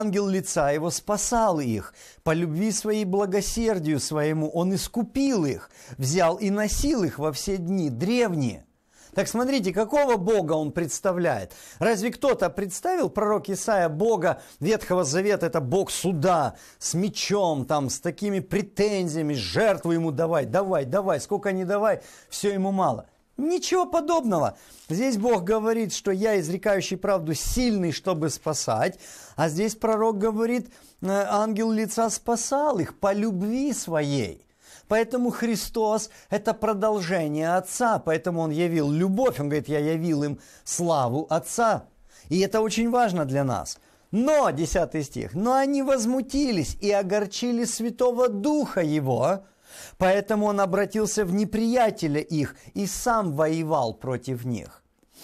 ангел лица его спасал их, по любви своей и благосердию своему он искупил их, взял и носил их во все дни древние. Так смотрите, какого Бога он представляет? Разве кто-то представил, пророк Исаия, Бога Ветхого Завета, это Бог суда, с мечом, там, с такими претензиями, жертву ему давай, сколько ни давай, все ему мало. Ничего подобного. Здесь Бог говорит, что я, изрекающий правду, сильный, чтобы спасать, а здесь пророк говорит, ангел лица спасал их по любви своей. Поэтому Христос – это продолжение Отца, поэтому Он явил любовь. Он говорит, я явил им славу Отца. И это очень важно для нас. Но, 10 стих, но они возмутились и огорчили Святого Духа Его, поэтому Он обратился в неприятеля их и сам воевал против них.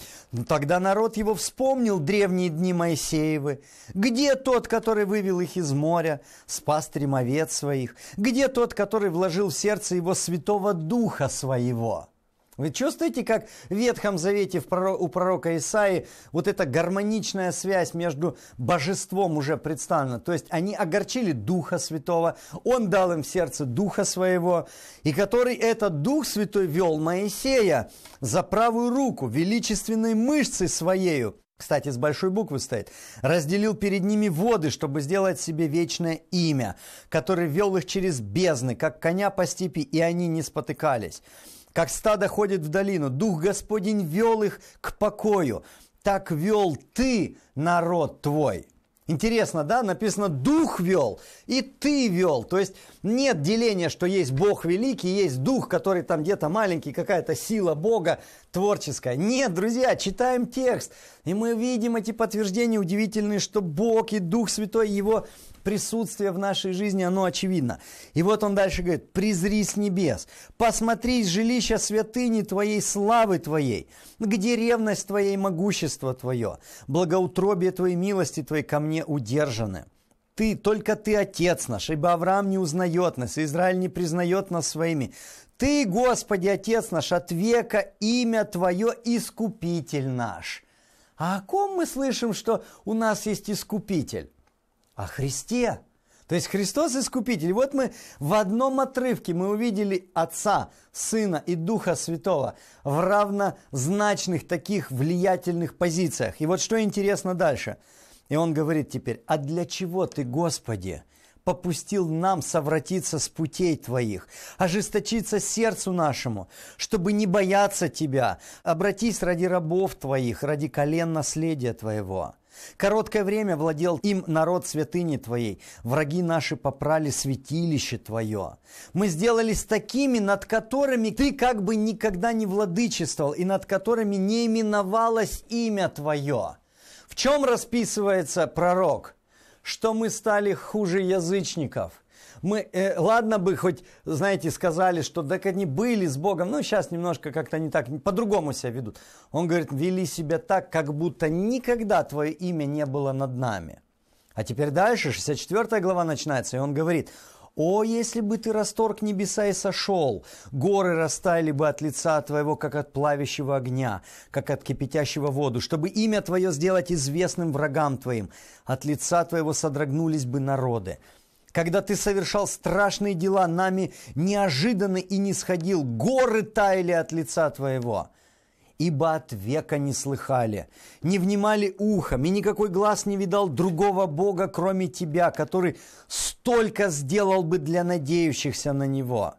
Тогда народ его вспомнил древние дни Моисеевы. Где тот, который вывел их из моря, спас овец своих? Где тот, который вложил в сердце его Святого Духа Своего? Вы чувствуете, как в Ветхом Завете у пророка Исаии вот эта гармоничная связь между божеством уже представлена? То есть они огорчили Духа Святого, Он дал им в сердце Духа Своего, и который этот Дух Святой вел Моисея за правую руку, величественной мышцей Своею. Кстати, с большой буквы стоит. Разделил перед ними воды, чтобы сделать себе вечное имя, который вел их через бездны, как коня по степи, и они не спотыкались. Как стадо ходит в долину, Дух Господень вел их к покою. Так вел ты народ твой. Интересно, да? Написано, Дух вел, и ты вел. То есть нет деления, что есть Бог великий, есть Дух, который там где-то маленький, какая-то сила Бога творческая. Нет, друзья, читаем текст, и мы видим эти подтверждения удивительные, что Бог и Дух Святой, Его присутствие в нашей жизни, оно очевидно. И вот он дальше говорит, «Призри с небес, посмотри из жилища святыни Твоей, славы Твоей, где ревность Твоя и могущество Твое, благоутробие Твоей милости Твоей ко мне удержаны. Только Ты, Отец наш, ибо Авраам не узнает нас, и Израиль не признает нас своими. Ты, Господи, Отец наш, от века имя Твое Искупитель наш». А о ком мы слышим, что у нас есть Искупитель? О Христе. То есть Христос Искупитель. Вот мы в одном отрывке мы увидели Отца, Сына и Духа Святого в равнозначных таких влиятельных позициях. И вот что интересно дальше. И он говорит теперь, «А для чего Ты, Господи, попустил нам совратиться с путей Твоих, ожесточиться сердцу нашему, чтобы не бояться Тебя? Обратись ради рабов Твоих, ради колен наследия Твоего». Короткое время владел им народ святыни Твоей, враги наши попрали святилище Твое. Мы сделались такими, над которыми Ты как бы никогда не владычествовал, и над которыми не именовалось имя Твое. В чем расписывается пророк? Что мы стали хуже язычников. Мы, ладно бы хоть, знаете, сказали, что так они были с Богом, но сейчас немножко как-то они так, по-другому себя ведут. Он говорит, вели себя так, как будто никогда Твое имя не было над нами. А теперь дальше, 64 глава начинается, и он говорит, «О, если бы Ты расторг небеса и сошел, горы растаяли бы от лица Твоего, как от плавящего огня, как от кипятящего воду, чтобы имя Твое сделать известным врагам Твоим, от лица Твоего содрогнулись бы народы. Когда Ты совершал страшные дела, нами неожиданно и не сходил, горы таяли от лица Твоего. Ибо от века не слыхали, не внимали ухом, и никакой глаз не видал другого Бога, кроме Тебя, который столько сделал бы для надеющихся на Него.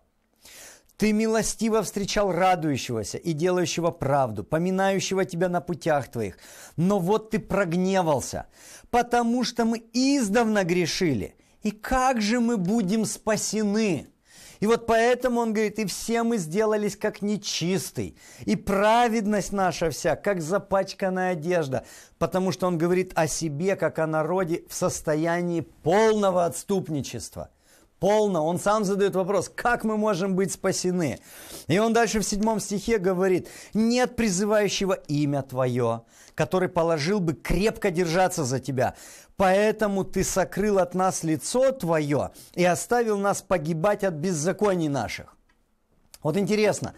Ты милостиво встречал радующегося и делающего правду, поминающего Тебя на путях Твоих. Но вот Ты прогневался, потому что мы издавна грешили. И как же мы будем спасены? И вот поэтому он говорит, и все мы сделались как нечистый, и праведность наша вся, как запачканная одежда, потому что он говорит о себе, как о народе в состоянии полного отступничества. Полно. Он сам задает вопрос, как мы можем быть спасены? И он дальше в 7 стихе говорит, нет призывающего имя Твое, который положил бы крепко держаться за Тебя. Поэтому Ты сокрыл от нас лицо Твое и оставил нас погибать от беззаконий наших. Вот интересно,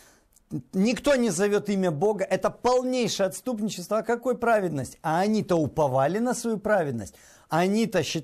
никто не зовет имя Бога, это полнейшее отступничество. А какой праведность? А они-то уповали на свою праведность. Они-то